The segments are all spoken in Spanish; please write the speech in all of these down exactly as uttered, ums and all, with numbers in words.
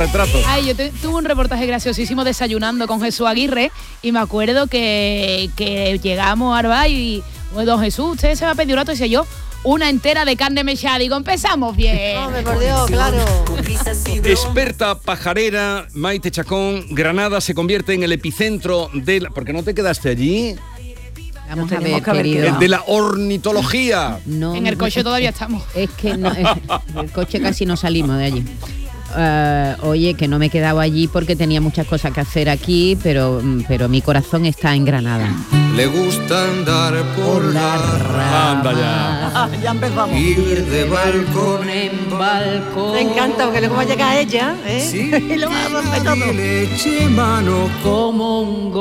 autorretratos. Ay, yo te, tuve un reportaje graciosísimo desayunando con Jesús Aguirre y me acuerdo que, que llegamos a Arba y don Jesús, usted se va a pedir un rato, y decía yo, una entera de carne mechada. Digo, empezamos bien. No, me mordió, claro. Experta pajarera, Maite Chacón, Granada se convierte en el epicentro de la... ¿Por qué no te quedaste allí? Vamos No a ver, tenemos que haber querido. quedado. De la ornitología. No, En el coche todavía estamos. Es que no, es- el coche casi no salimos de allí. Eh, oye, que no me he quedado allí porque tenía muchas cosas que hacer aquí, pero, pero mi corazón está en Granada. Le gusta andar por la rama, Anda ya. Ah, ya empezamos. ir de balcón en balcón. Me encanta, porque luego va a llegar ella, ¿eh? Sí. Y lo va a romper todo. y le eche mano. Como un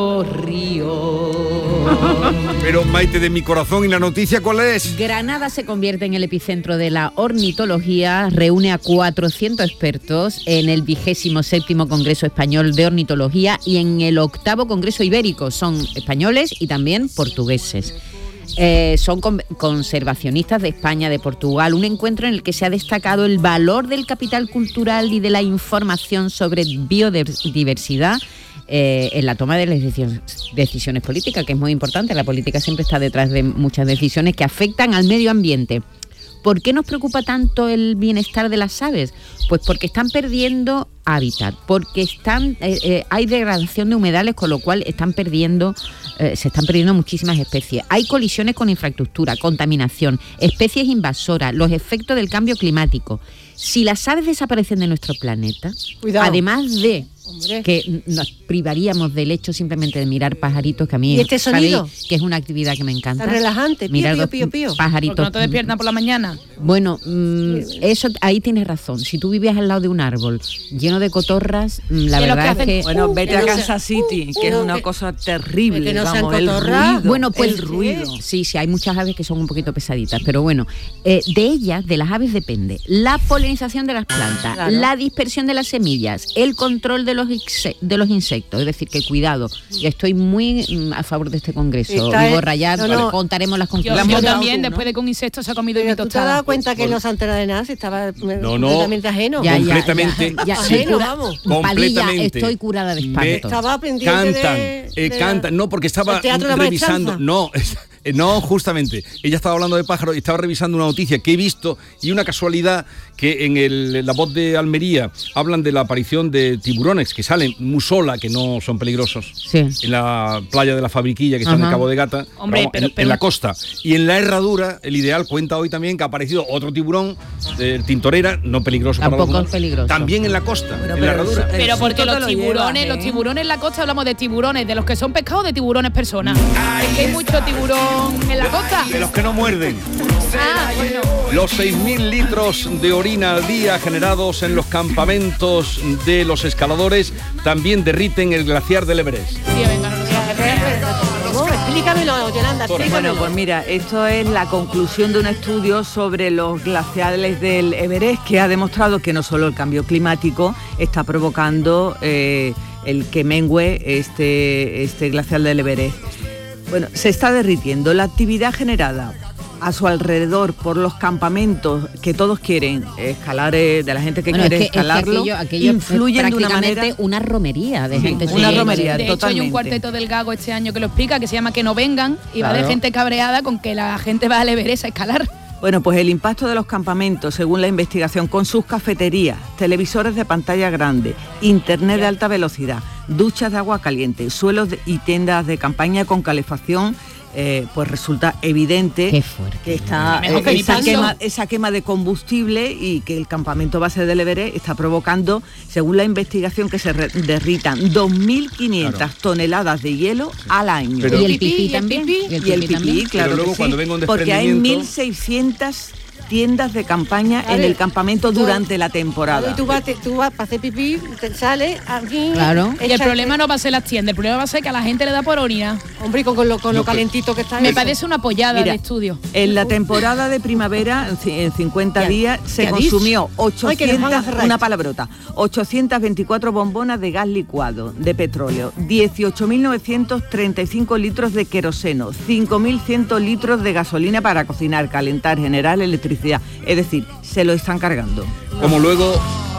gorrión. Pero Maite, de mi corazón, ¿y la noticia cuál es? Granada se convierte en el epicentro de la ornitología, reúne a cuatrocientos expertos en el vigésimo séptimo Congreso Español de Ornitología y en el octavo Congreso Ibérico. Son españoles y también portugueses. Eh, son con- conservacionistas de España, de Portugal, un encuentro en el que se ha destacado el valor del capital cultural y de la información sobre biodiversidad eh, en la toma de las decisiones, decisiones políticas, que es muy importante. La política siempre está detrás de muchas decisiones que afectan al medio ambiente. ¿Por qué nos preocupa tanto el bienestar de las aves? Pues porque están perdiendo hábitat, porque están eh, eh, hay degradación de humedales, con lo cual están perdiendo, eh, se están perdiendo muchísimas especies. Hay colisiones con infraestructura, contaminación, especies invasoras, los efectos del cambio climático. Si las aves desaparecen de nuestro planeta, Cuidado. además de Hombre. que nos privaríamos del hecho simplemente de mirar pajaritos, que a mí ¿Y este sabéis sonido? que es una actividad que me encanta. Está relajante, pío, Mirar pío, dos pío, pío. pajaritos. Porque no te despiertan por la mañana. Bueno, mm, eso ahí tienes razón. Si tú vivías al lado de un árbol lleno de cotorras, mm, la Que lo verdad que es hacen- que... Bueno, vete que a no Kansas sea- City, que es uh, una que- cosa terrible. que no sean vamos, el cotorras. ruido, Bueno, pues el ruido. Sí, sí, hay muchas aves que son un poquito pesaditas, pero bueno, eh, de ellas, de las aves depende la polinización de las plantas, Claro. la dispersión de las semillas, el control de los, inse- de los insectos, es decir, que cuidado, y estoy muy mm, a favor de este congreso. Está Vivo en- Rayar, no, no. contaremos las Yo, conclusiones. yo hemos dado también, tú, ¿no? después de que un insecto se ha comido mi Pero tú te has tostada. dado cuenta que Por- no se entera de nada, si estaba No, no. completamente ajeno. Ya, ya, Completamente. ya, ya, Ajeno, estoy cura- vamos. Palilla, Completamente. estoy curada de espanto. Me- Estaba pendiente Cantan, de, eh, de- cantan. No, porque estaba del Teatro de la revisando. Maestranza. No, eh, no, justamente. Ella estaba hablando de pájaros y estaba revisando una noticia que he visto y una casualidad que en el, La Voz de Almería hablan de la aparición de tiburones que salen muy sola, que no son peligrosos. Sí. En la playa de la Fabriquilla, que está en el Ajá. Cabo de Gata, Hombre, vamos, pero- en, pero- en la costa. Y en la Herradura, el Ideal cuenta hoy también que ha aparecido otro tiburón, el tintorera, no peligroso para los Tampoco es humanos, peligroso. también en la costa, Bueno, en la pero Herradura. eso- Pero El porque susto los te lo tiburones, llevas, los ¿eh? tiburones en la costa hablamos de tiburones, de los que son pescados, de tiburones personas. Es que hay mucho tiburón en la costa. De los que no muerden. Ah, bueno. Los seis mil litros de orina al día generados en los campamentos de los escaladores también derriten el glaciar del Everest. Sí, venga, no nos ¿Cómo? Explícamelo, Yolanda, explícamelo. Bueno, pues mira, esto es la conclusión de un estudio sobre los glaciares del Everest que ha demostrado que no solo el cambio climático está provocando eh, el que mengue este, este glaciar del Everest. Bueno, se está derritiendo. La actividad generada a su alrededor por los campamentos que todos quieren escalar, eh, de la gente que Bueno, quiere es que- es que escalarlo, aquello- aquello es influyen de una prácticamente manera... una romería de Sí, gente. una sí, romería. De hecho, hay totalmente. un cuarteto del Gago este año que lo explica, que se llama Que no vengan, y va de Claro. gente cabreada con que la gente va al Everest a escalar. Bueno, pues el impacto de los campamentos, según la investigación, con sus cafeterías, televisores de pantalla grande, internet de alta velocidad, duchas de agua caliente, suelos de- y tiendas de campaña con calefacción, eh, pues resulta evidente Qué fuerte. que está Mejor eh, que mi esa, paso. quema, esa quema de combustible y que el campamento base del Everest está provocando, según la investigación, que se re- derritan dos mil quinientas toneladas de hielo al año. Pero- y el ¿Y el pipí? pipí ¿Y el también. pipí? Y el pipí, también. claro. Pero luego que cuando sí, venga un porque hay desprendimiento- mil seiscientas tiendas de campaña Claro, en el campamento tú- durante la temporada. Y tú vas, te- tú vas para hacer pipí, te sales aquí. Claro. Y el echa- problema no va a ser las tiendas, el problema va a ser que a la gente le da por orina. Hombre, y con, con lo, con lo No, pero- calentito que está Me eso. parece una pollada Mira, de estudio. En la temporada de primavera, en ci- en cincuenta ¿Qué- días, se qué ha dicho? consumió Ay, que nos van a ochocientas, cerrar una esto. palabrota, ochocientas veinticuatro bombonas de gas licuado, de petróleo, dieciocho mil novecientos treinta y cinco litros de queroseno, cinco mil cien litros de gasolina para cocinar, calentar, generar electricidad. Es decir, se lo están cargando. Como luego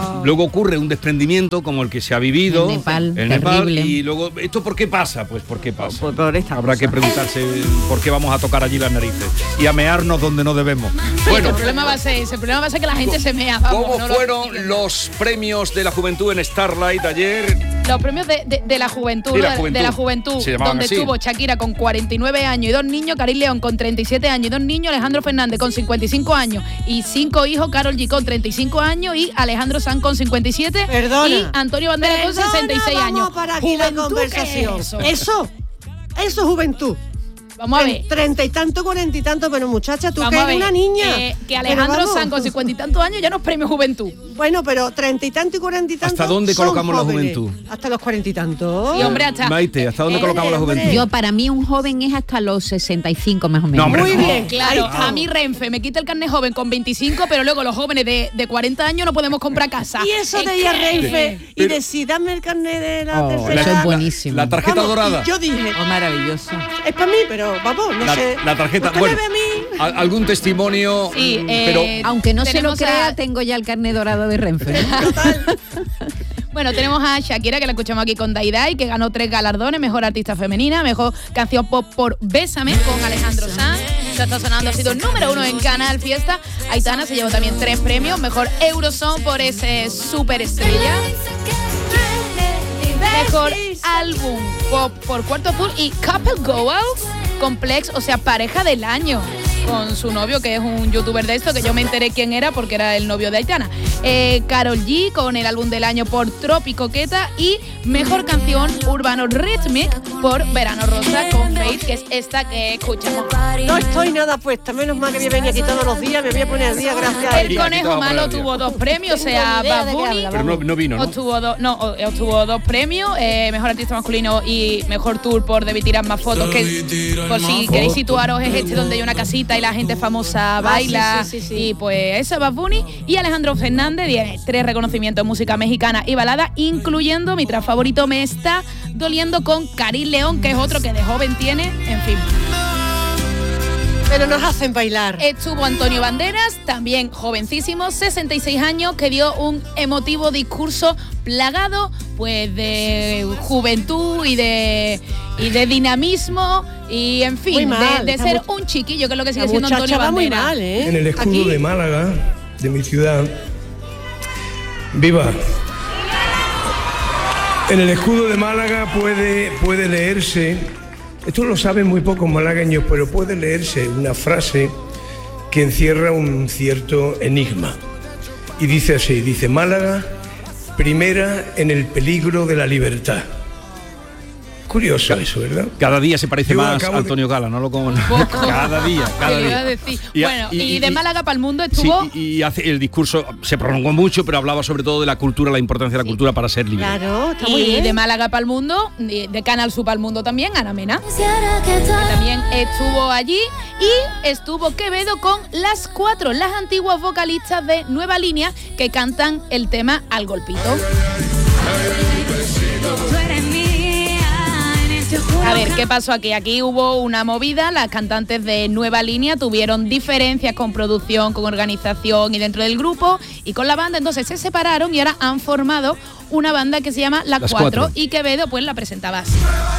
Oh. Luego ocurre un desprendimiento como el que se ha vivido En Nepal, en Nepal, terrible. y luego, ¿esto por qué pasa? Pues ¿por qué pasa? Por, por esta Habrá cosa. que preguntarse por qué vamos a tocar allí las narices y a mearnos donde no debemos. Bueno, el problema va a ser ese, el problema va a ser que la gente se mea. Vamos, ¿cómo no lo fueron expliquen. los premios de la juventud en Starlight ayer? Los premios de, de- de la juventud, Sí, la de- juventud. de la juventud, Se llamaban donde así. estuvo Shakira con cuarenta y nueve años y dos niños, Karim León con treinta y siete años y dos niños, Alejandro Fernández con cincuenta y cinco años y cinco hijos, Karol G con treinta y cinco años y Alejandro Sanz con cincuenta y siete Perdona. y Antonio Banderas con Perdona, sesenta y seis vamos años. a parar aquí la Juventud, conversación. ¿qué es eso? Eso, eso es juventud. Vamos a ver. Treinta y tanto, cuarenta y tanto, pero muchacha, tú Vamos que a eres ver, una niña. eh, que Pero Alejandro vamos. Sanz con cincuenta y tantos años ya no es premio juventud. Bueno, pero treinta y tanto y cuarenta y tanto. ¿Hasta dónde son colocamos la jóvenes. juventud? Hasta los cuarenta y tantos. Y hombre, hasta. Maite, ¿hasta dónde Eh, colocamos la hombre. juventud? Yo, para mí, un joven es hasta los sesenta y cinco más o menos. No, hombre, Muy no. bien. Claro, Ahí está. a mí Renfe me quita el carnet joven con veinticinco, pero luego los jóvenes de, de cuarenta años no podemos comprar casa. Y eso Es de ir a que- Renfe y Pero- decir, dame el carnet de la Oh, tercera eso edad. es buenísimo. La tarjeta Vamos, dorada. y yo dije, Oh, maravilloso. es para mí, pero vamos, no La, sé. la tarjeta, ¿Usted bueno, me ve a mí? al- algún testimonio, Sí, mm, eh, pero Aunque no se lo Tenemos a- crea, tengo ya el carnet dorado de Renfe. Bueno, tenemos a Shakira, que la escuchamos aquí con Daidai, que ganó tres galardones: mejor artista femenina, mejor canción pop por Bésame con Alejandro Sanz. Ya está sonando, ha sido número uno en Canal Fiesta. Aitana se llevó también tres premios: mejor Eurosong por ese superestrella, mejor álbum pop por Cuarto Azul y Couple Goals Complex, o sea, pareja del año, con su novio, que es un youtuber de esto, que yo me enteré quién era porque era el novio de Aitana. Eh, Karol G con el álbum del año por Tropicoqueta y mejor canción Urbano Rhythmic por Verano Rosa con Faith, que es esta que escuchamos. No estoy nada puesta, menos mal que voy a venir aquí todos los días, me voy a poner al día, gracias a El él. Conejo Malo tuvo dos premios, o sea, Tengo ni idea Bad de qué Bunny. habla, pero no, no vino, ¿no? Obtuvo, dos, no, o- obtuvo dos premios, eh, mejor artista masculino y mejor tour por Debí Tirar Más Fotos, que por si queréis situaros es este donde hay una casita y la gente famosa baila, Ah, sí, sí, sí, sí. y pues eso, Bad Bunny. Y Alejandro Fernández tiene tres reconocimientos en música mexicana y balada, incluyendo mi track favorito, Me Está Doliendo, con Karim León, que es otro que de joven tiene, en fin. Pero nos hacen bailar. Estuvo Antonio Banderas, también jovencísimo, sesenta y seis años, que dio un emotivo discurso plagado pues de juventud y de y de dinamismo y en Muy fin, mal, de, de esta ser mu- un chiquillo, que es lo que sigue La siendo muchacha Antonio va muy Banderas. mal, ¿eh? En el escudo Aquí. de Málaga, de mi ciudad. ¡Viva! En el escudo de Málaga puede, puede leerse, esto lo saben muy pocos malagueños, pero puede leerse una frase que encierra un cierto enigma. Y dice así, dice: Málaga, primera en el peligro de la libertad. Curioso eso, ¿verdad? cada día se parece Yo más acabo a de- Antonio Gala, no lo con Poco. cada día, cada ¿Qué le iba a día. decir? Y a- bueno, y, y- y- de y- Málaga para el mundo Sí, estuvo y, y hace el discurso se prolongó mucho, pero hablaba sobre todo de la cultura, la importancia de la cultura para ser libre. Claro, está muy y bien. de Málaga para el mundo, y de Canal Sur para el mundo también, Ana Mena, que también estuvo allí. Y estuvo Quevedo con Las Cuatro, las antiguas vocalistas de Nueva Línea, que cantan el tema Al Golpito. A ver, ¿qué pasó aquí? Aquí hubo una movida, las cantantes de Nueva Línea tuvieron diferencias con producción, con organización y dentro del grupo y con la banda, entonces se separaron y ahora han formado una banda que se llama Las, Las Cuatro, Cuatro. y Quevedo pues la presentaba así,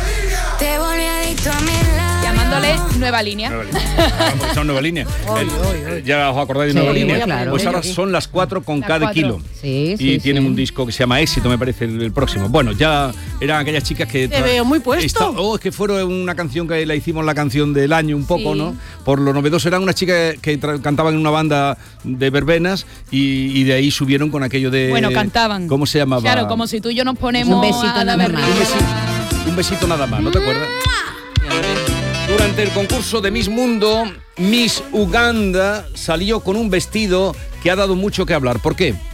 llamándole Nueva Línea. Nueva línea. Ah, pues son Nueva Línea. Eh, Ya os acordáis de Sí, Nueva Línea. claro. Pues ahora Aquí. son las cuatro con Las cada Cuatro. kilo. Sí, y sí, tienen sí. un disco que se llama Éxito, me parece, el, el próximo. Bueno, ya eran aquellas chicas que... Te veo muy puesto. Esta- oh, es que fueron una canción que la hicimos la canción del año un poco, Sí. ¿no? Por lo novedoso, eran unas chicas que tra- cantaban en una banda de verbenas y, y de ahí subieron con aquello de... Bueno, cantaban. ¿Cómo se llamaba? Claro, como si tú y yo nos ponemos Un besito a nada David más. Un Rivera. besito, un besito nada más, ¿no te acuerdas? Durante el concurso de Miss Mundo, Miss Uganda salió con un vestido que ha dado mucho que hablar. ¿Por qué?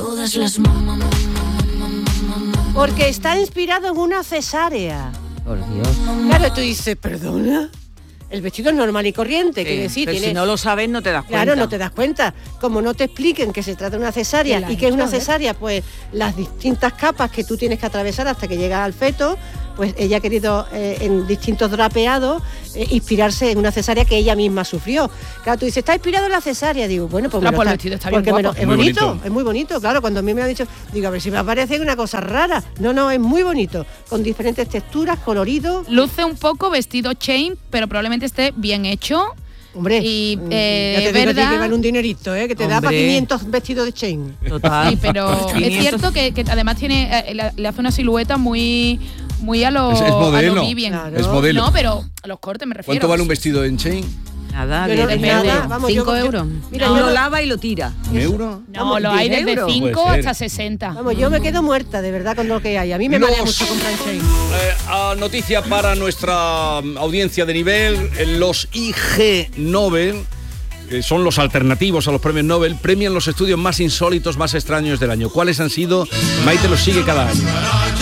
Porque está inspirado en una cesárea. Por Dios. Claro, tú dices, perdona. El vestido es normal y corriente, quiere decir, pero tiene... si no lo sabes, no te das cuenta. Claro, no te das cuenta. Como no te expliquen que se trata de una cesárea Que la y que es una hecho, ¿eh? cesárea, pues las distintas capas que tú tienes que atravesar hasta que llegas al feto, pues ella ha querido eh, en distintos drapeados eh, inspirarse en una cesárea que ella misma sufrió. Claro, tú dices, está inspirado en la cesárea. Digo, bueno, pues, Ah, me lo pues el está- vestido está bien porque me lo- guapo. es Muy bonito, bonito. es muy bonito. Claro, cuando a mí me ha dicho, digo, a ver si me aparece una cosa rara. No, no, es muy bonito, con diferentes texturas, coloridos. Luce un poco vestido chain, pero probablemente esté bien hecho. Hombre, Y, mm, eh, ya te digo, ¿verdad? que vale un dinerito, ¿eh? Que te da para Hombre. quinientos vestidos de chain. Total. Sí, pero es quinientos. cierto que, que además tiene eh, le, le hace una silueta muy muy a lo, Es- es a lo modelo. Vivian. Claro. Es modelo. No, pero a los cortes me refiero. ¿Cuánto vale un vestido en chain? Nada, Yo no- diez nada, euros. vamos, yo- Cinco yo- euros. Mira, Uno yo, lo lava y lo tira. ¿Un euro? No, Vamos, lo hay diez desde euros. cinco Puede ser. hasta sesenta. vamos, yo me quedo muerta, de verdad, con lo que hay. A mí me Los- marea mucho comprar chain. Eh, a noticia para nuestra mm, audiencia de nivel, eh, los I G Nobel, que son los alternativos a los premios Nobel, premian los estudios más insólitos, más extraños del año. ¿Cuáles han sido? Maite los sigue cada año.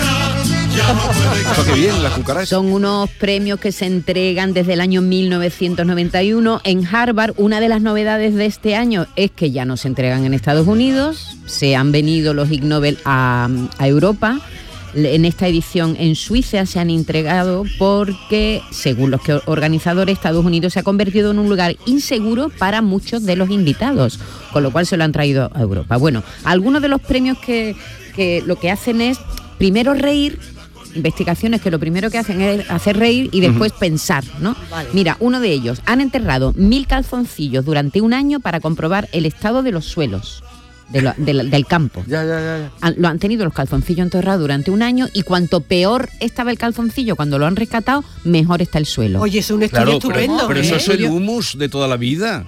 Eso que bien, la cucaracha. Son unos premios que se entregan desde el año mil novecientos noventa y uno en Harvard. Una de las novedades de este año es que ya no se entregan en Estados Unidos, se han venido los Ig Nobel a, a Europa. En esta edición en Suiza se han entregado porque, según los que- organizadores, Estados Unidos se ha convertido en un lugar inseguro para muchos de los invitados, con lo cual se lo han traído a Europa. Bueno, algunos de los premios que, que lo que hacen es primero reír, investigaciones que lo primero que hacen es hacer reír y después pensar, ¿no? Vale. Mira, uno de ellos, han enterrado mil calzoncillos durante un año para comprobar el estado de los suelos. De lo- del- del campo. Ya, ya, ya. ya. Han- lo han tenido los calzoncillos enterrados durante un año y cuanto peor estaba el calzoncillo cuando lo han rescatado, mejor está el suelo. Oye, es un estudio Claro, pero, estupendo. pero ¿eh? eso es el humus de toda la vida.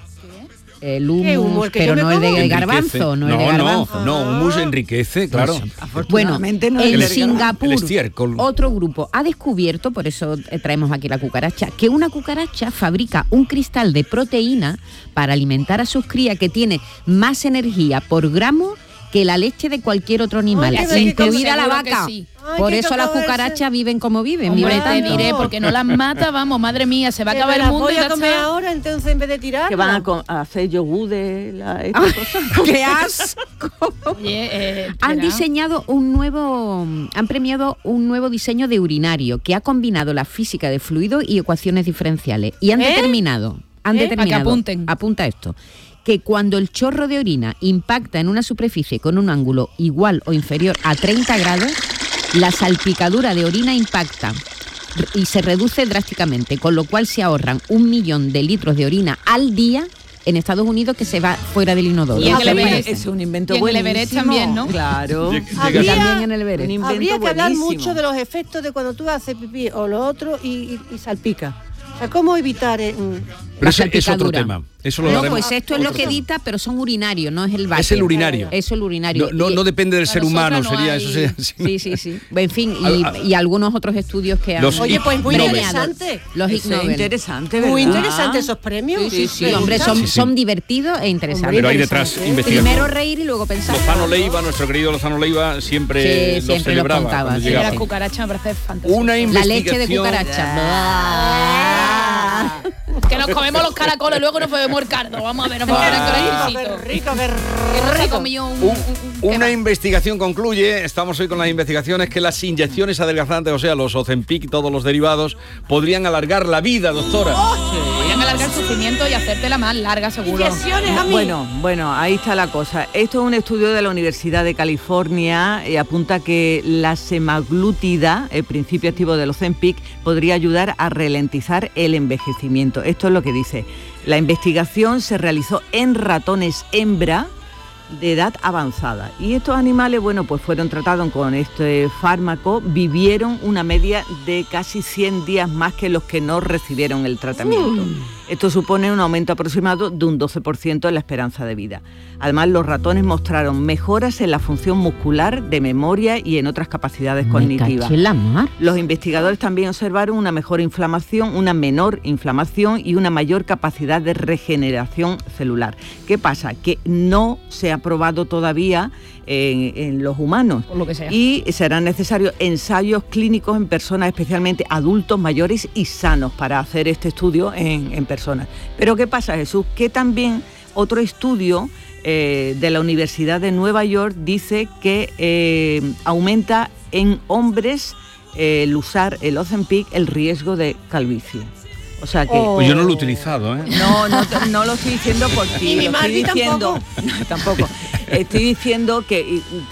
El ¿Qué humus, humo? ¿El que pero yo me no el de como? Enriquece. garbanzo, no, el de garbanzo. no, no, humus enriquece, claro. Bueno, Afortunadamente no en es el Singapur, el estiércol. otro grupo ha descubierto, por eso eh, traemos aquí la cucaracha, que una cucaracha fabrica un cristal de proteína para alimentar a sus crías que tiene más energía por gramo que la leche de cualquier otro animal, Ay, qué incluida la seguro que vaca. sí. Ay, Por qué eso las tocado cucarachas ese. viven como viven, Hombre, viven te tanto. diré, porque no las mata, vamos, madre mía, se va a Que acabar me el las mundo voy y a ya comer está. ahora, entonces, en vez de tirar. Que van a, co- a hacer yogur de la, esta cosa. ¡Qué asco! Oye, eh, Han espera. diseñado un nuevo, han premiado un nuevo diseño de urinario que ha combinado la física de fluidos y ecuaciones diferenciales y han ¿Eh? determinado, han ¿Eh? determinado, A que apunten. apunta esto, que cuando el chorro de orina impacta en una superficie con un ángulo igual o inferior a treinta grados, la salpicadura de orina impacta y se reduce drásticamente, con lo cual se ahorran un millón de litros de orina al día en Estados Unidos que se va fuera del inodoro. Y en Ah, el pero Everest. Es un invento Y en el buenísimo. Everest también, ¿no? Claro. Llega- Y Habría- también en el Everest. Un invento Habría que hablar buenísimo. mucho de los efectos de cuando tú haces pipí o lo otro y, y- y salpica. O sea, ¿cómo evitar? eh, mm, Pero La ese es otro salpicadura. tema. Eso lo No, daremos pues esto es lo otro que tema. edita, pero son urinarios, no es el váter. Es el urinario. Eso es el urinario. No, no, Y- no depende del Para ser humano, nosotras no sería hay- eso. Sería, sí. Sí, sí, sí. En fin, y, Al- al- y algunos otros estudios que han Los Oye, pues muy Nobel. interesante. Los Ig Eso es Nobel. interesante, ¿verdad? Muy interesante esos premios. Sí, sí, sí, Me hombre, gustan. son, Sí, sí. son divertidos e interesantes. Pero hay detrás interesante. investigación. Primero reír y luego pensar. Lozano Leiva, nuestro querido Lozano Leiva, siempre Sí, lo siempre lo celebraba contaba, cuando sí. Y llegaba. las cucarachas me parece fantástico. Una La investigación. leche de cucaracha. Ah. Que nos comemos los caracoles y luego nos bebemos el cardo. Vamos a ver, nos vamos a ver Qué el rico, exquisito. qué rico, qué Que no se ha rico. comido un, Un- un- un una kebab. investigación concluye, estamos hoy con las investigaciones, que las inyecciones adelgazantes, o sea, los Ozempic y todos los derivados, podrían alargar la vida, doctora. Podrían alargar el sufrimiento y hacértela más larga, seguro. Inyecciones a mí. Bueno, bueno, ahí está la cosa. Esto es un estudio de la Universidad de California y apunta que la semaglutida, el principio activo del Ozempic, podría ayudar a ralentizar el envejecimiento. Esto es lo que dice. La investigación se realizó en ratones hembra de edad avanzada y estos animales, bueno, pues fueron tratados con este fármaco, vivieron una media de casi cien días más que los que no recibieron el tratamiento. Esto supone un aumento aproximado de un doce por ciento en la esperanza de vida. Además, los ratones mostraron mejoras en la función muscular, de memoria y en otras capacidades Me cognitivas. caché en la mar. Los investigadores también observaron una mejor inflamación, una menor inflamación y una mayor capacidad de regeneración celular. ¿Qué pasa? Que no se ha probado todavía en, en los humanos. Por lo que sea. Y serán necesarios ensayos clínicos en personas, especialmente adultos mayores y sanos, para hacer este estudio en, en personas. Pero ¿qué pasa, Jesús? Que también otro estudio eh, de la Universidad de Nueva York dice que eh, aumenta en hombres eh, el usar el Ozempic el riesgo de calvicie. O sea que... Pues yo no lo he utilizado, ¿eh? No, no, no lo estoy diciendo por ti, Y mi lo estoy Marti diciendo... No, tampoco. Estoy diciendo que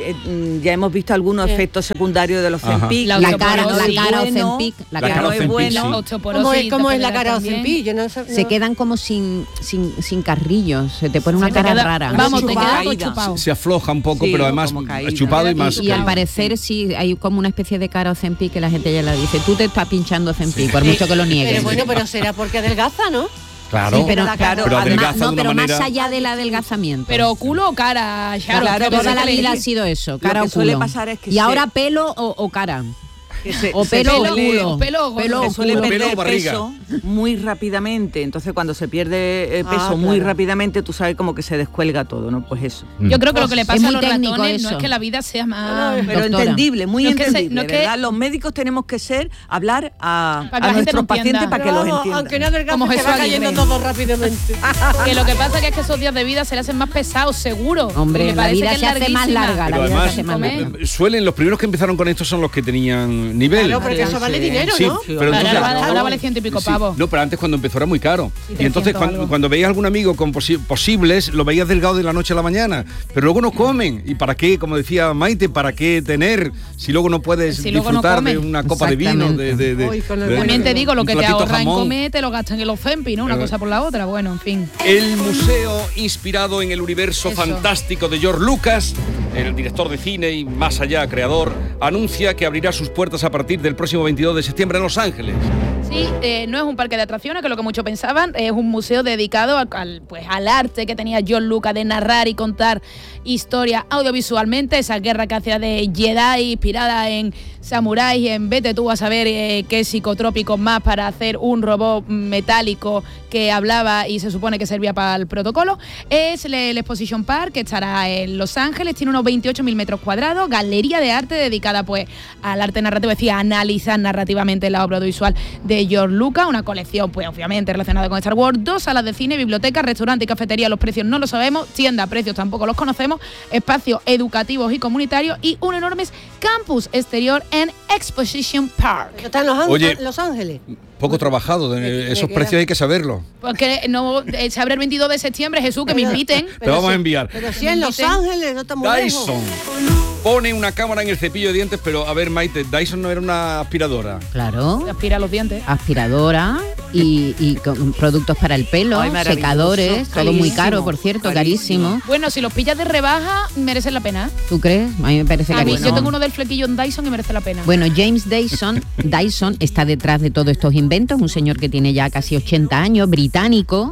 eh, ya hemos visto algunos efectos secundarios de los Ozempic. La La Osteoporosis. cara, la cara bueno, Ozempic, la La cara cara no es Ozempic, bueno. sí. Osteoporosis, ¿Cómo es, cómo es la te cara también. Ozempic? Yo no sé- se no- quedan como sin, sin, sin carrillos, se te pone una Se te cara queda- rara. Vamos, te Chupado. queda todo Caída. chupado. Se afloja un poco, Sí, pero además como caída. chupado y Y- más. Y, y al caída. parecer sí, hay como una especie de cara Ozempic que la gente ya la dice, tú te estás pinchando Ozempic, por mucho que lo niegues. Pero bueno, pero será porque adelgaza, ¿no? Claro. Sí, pero, la cara- pero además- adelgaza no, de una pero manera. más allá del adelgazamiento. Pero culo o cara, Charo. Claro, Creo que toda se la le- vida ha sido eso, Lo cara que o suele culo. pasar es que y se- ahora pelo o, o cara. que se- O se pelo o suele- culo. pelo o Pelo se o suele culo. Pelo perder o barriga. peso muy rápidamente. Entonces, cuando se pierde eh, Ah, peso muy claro. rápidamente, tú sabes como que se descuelga todo, ¿no? Pues eso. Yo creo que lo que le Es pasa muy a los técnico ratones no eso. es que la vida sea más... Pero Doctora. entendible, muy No es que se- entendible, no es que- ¿verdad? Los médicos tenemos que ser, hablar a, Para que a la gente nuestros lo pacientes entienda. para que Pero los vamos, entiendan. aunque no adelgace, Como te Jesús va Aguirre. cayendo todo rápidamente. Que lo que pasa que es que esos días de vida se le hacen más pesados, seguro. Y Hombre, me la parece vida que es se hace más larguísima. larga, la Pero vida se además, hace más comer. larga. eh, suelen, los primeros que empezaron con esto son los que tenían nivel. Claro, porque eso vale dinero, Sí, ¿no? pero Ahora, entonces- vale- ahora vale ciento y pico Sí. pavos. No, pero antes cuando empezó era muy caro. Sí, Y entonces trescientos cuando, algo. cuando veías algún amigo con posi- posibles, lo veías delgado de la noche a la mañana. Pero luego no comen. ¿Y para qué? Como decía Maite, ¿para qué tener si luego no puedes Si luego no disfrutar de comen. una copa de vino? De, de- de- Uy, con el de- También te digo, lo un que te platito ahorra en jamón. comer te lo gastan en los Ozempic, ¿no? Una Eh. cosa por la otra, bueno, en fin. El museo inspirado en el universo Eso. fantástico de George Lucas, el director de cine y más allá creador, anuncia que abrirá sus puertas a partir del próximo veintidós de septiembre en Los Ángeles. Sí, eh, no es un parque de atracciones, que es lo que muchos pensaban, es un museo dedicado al, al, pues, al arte que tenía George Lucas de narrar y contar historias audiovisualmente, esa guerra que hacía de Jedi inspirada en samuráis y en vete tú a saber eh, qué psicotrópicos más para hacer un robot metálico que hablaba y se supone que servía para el protocolo. Es el, el Exposition Park, que estará en Los Ángeles, tiene unos veintiocho mil metros cuadrados, galería de arte dedicada pues al arte narrativo, es decir, a analizar narrativamente la obra audiovisual de George Lucas, una colección pues obviamente relacionada con Star Wars, dos salas de cine, biblioteca, restaurante y cafetería, los precios no lo sabemos, tienda, precios tampoco los conocemos, espacios educativos y comunitarios y un enorme campus exterior en Exposition Park. Está en Los, Án- Oye. Los Ángeles. Poco trabajado, de- Me- me esos queda- precios hay que saberlo. Porque no, eh, se abre el veintidós de septiembre, Jesús, que me Pero- inviten. Te vamos si- a enviar. Pero si en Los Ángeles, no estamos lejos. Dyson pone una cámara en el cepillo de dientes, pero a ver, Maite, Dyson no era una aspiradora. Claro. Se aspira los dientes. Aspiradora y, y con productos para el pelo, Ay, maravilloso. secadores, todo muy Carísimo, caro, por cierto, carísimo. carísimo. Bueno, si los pillas de rebaja, merecen la pena. ¿Tú crees? A mí me parece A mí, carísimo. yo tengo uno del flequillo en Dyson y merece la pena. Bueno, James Dyson, Dyson está detrás de todos estos inventos, un señor que tiene ya casi ochenta años, británico,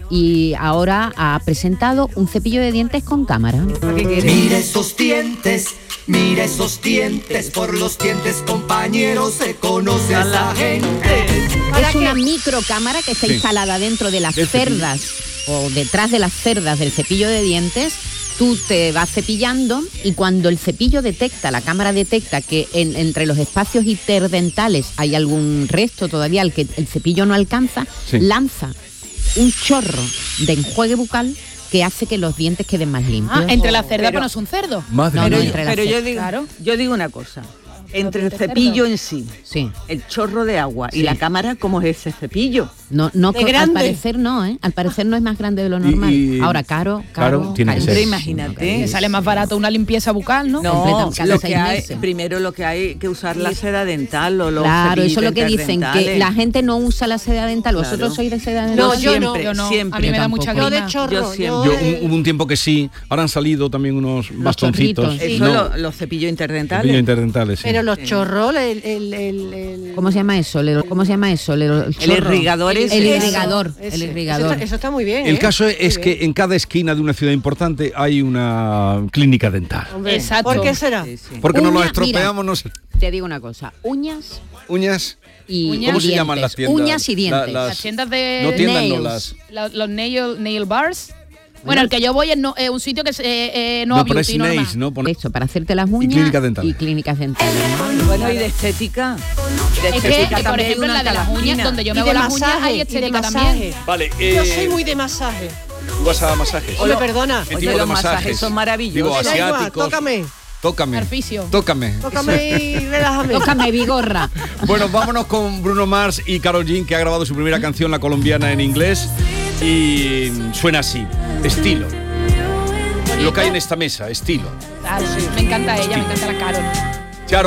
y ahora ha presentado un cepillo de dientes con cámara. ¿Qué quieres? Mira esos dientes, mira esos dientes, por los dientes compañeros se conoce a esa gente. Es una microcámara que está Sí. instalada dentro de las Del cepillo. cerdas o detrás de las cerdas del cepillo de dientes. Tú te vas cepillando y cuando el cepillo detecta, la cámara detecta que en- entre los espacios interdentales hay algún resto todavía al que el cepillo no alcanza, Sí. lanza un chorro de enjuague bucal que hace que los dientes queden más limpios. Ah, entre la cerda Pero- pones un cerdo. Madre No, Pero, no, mía. entre la pero yo cerda. digo, Claro. yo digo una cosa. Entre el dientes de cepillo cerdo. en sí, Sí. el chorro de agua Sí. y la cámara, ¿cómo es ese cepillo? No, no, ¿De co- al grande? parecer no, ¿eh? Al parecer no es más grande de lo normal. y- Ahora, caro, Caro, caro, tiene que carísimo, ser. Imagínate. carísimo. Me sale más barato una limpieza bucal, ¿no? Completa- cada lo seis que hay, meses. primero lo que hay que usar la seda dental o los Claro, eso es lo que cepillitos dicen, que interdentales. la gente no usa la seda dental. ¿Vosotros Claro. sois de seda dental? No, yo no. siempre, Yo no. siempre. A mí me da Tampoco. mucha Yo grima. de chorro. Yo siempre. Yo, eh, un- hubo un tiempo que sí, ahora han salido también unos bastoncitos. chorritos. Eso No, lo- los cepillos interdentales. cepillos interdentales, sí. Pero los Sí. chorros, el, el, el, el- ¿Cómo se llama eso? Le- ¿Cómo se llama eso? Le- El, El chorro. irrigador es El eso. irrigador. Ese. El Eso irrigador. está, eso está muy bien. El ¿eh? caso Muy es que bien. en cada esquina de una ciudad importante hay una clínica dental. Hombre, Exacto. ¿por qué será? Sí, sí. Porque no Uña, nos estropeamos, no sé. Te digo una cosa. Uñas Uñas. y Uñas. ¿Cómo se dientes. llaman las tiendas? Uñas y dientes. La- Las tiendas de... No tiendas, no Nails. las. la- los nail, nail bars. Bueno, el que yo voy es no, eh, un sitio que es eh, eh, no, No, pero es beauty, normal. nails, ¿no? Pone- Esto, para hacerte las uñas clínicas dentales. y clínicas dentales. ¿no? Bueno, y de estética. De Es que, estética eh, por también hay ejemplo, una la de en las cada uñas, esquina. donde yo Y me de hago las uñas, masaje, hay y de estética masaje. también. Vale, Yo eh, soy muy de masaje. tú vas a masajes. Oye, perdona. ¿Qué Oye, tipo de los masajes masajes? son maravillosos. Digo, Me da igual, asiáticos. tócame. Tócame. Arpicio. Tócame. Tócame y relájame. Tócame, Vigorra. Bueno, vámonos con Bruno Mars y Karol G, que ha grabado su primera canción, La Colombiana, en inglés. Y suena así, estilo. Lo que hay en esta mesa, estilo. Claro, me encanta ella, me encanta la Karol.